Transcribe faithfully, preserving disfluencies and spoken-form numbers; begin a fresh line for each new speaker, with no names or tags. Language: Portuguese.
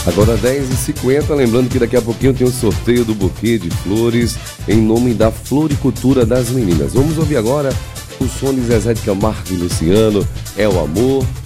Agora dez e cinquenta, lembrando que daqui a pouquinho tem o sorteio do buquê de flores em nome da Floricultura das Meninas. Vamos ouvir agora o som de Zezé de Camargo e Luciano, É o Amor.